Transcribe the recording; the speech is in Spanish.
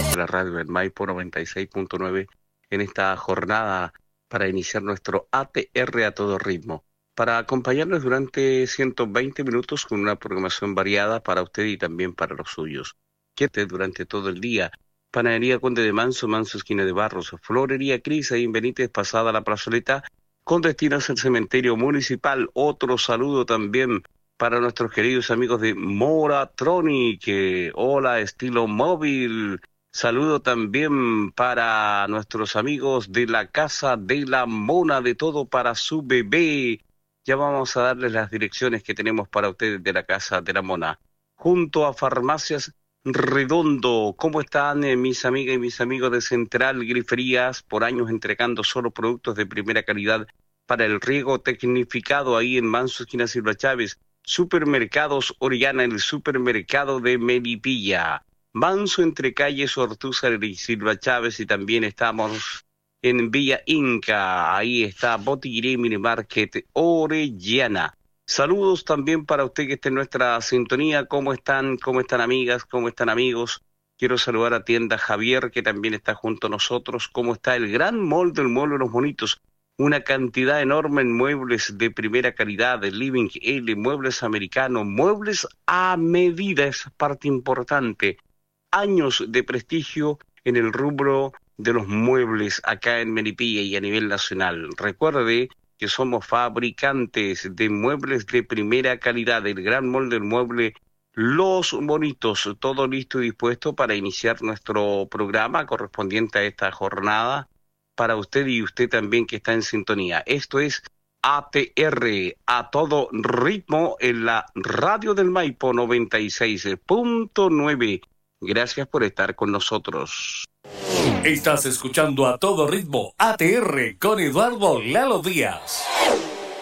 La radio del Maipo 96.9 en esta jornada para iniciar nuestro ATR a todo ritmo, para acompañarnos durante 120 minutos con una programación variada para usted y también para los suyos. Quédate durante todo el día. Panadería Conde de Manso, Manso esquina de Barros, Florería Cris, ahí en Benítez, pasada la plazoleta, con destinos al cementerio municipal. Otro saludo también para nuestros queridos amigos de Moratronic, hola estilo móvil. Saludo también para nuestros amigos de la Casa de la Mona, de todo para su bebé. Ya vamos a darles las direcciones que tenemos para ustedes de la Casa de la Mona. Junto a Farmacias Redondo, ¿cómo están mis amigas y mis amigos de Central Griferías? Por años entregando solo productos de primera calidad para el riego tecnificado ahí en Manso, esquina Silva Chávez. Supermercados Oriana, el supermercado de Melipilla. Manso entre calles Ortúzar y Silva Chávez, y también estamos en Villa Inca. Ahí está Botiguería Mini Market Orellana. Saludos también para usted que está en nuestra sintonía. ¿Cómo están? ¿Cómo están amigas? ¿Cómo están amigos? Quiero saludar a Tienda Javier, que también está junto a nosotros. ¿Cómo está el gran molde, el Mueble de los Bonitos? Una cantidad enorme en muebles de primera calidad, de Living L, muebles americanos, muebles a medida, es parte importante. Años de prestigio en el rubro de los muebles acá en Melipilla y a nivel nacional. Recuerde que somos fabricantes de muebles de primera calidad, el gran molde del mueble Los Bonitos, todo listo y dispuesto para iniciar nuestro programa correspondiente a esta jornada para usted y usted también que está en sintonía. Esto es ATR, a todo ritmo en la radio del Maipo 96.9. Gracias por estar con nosotros. Estás escuchando a todo ritmo ATR con Eduardo Lalo Díaz.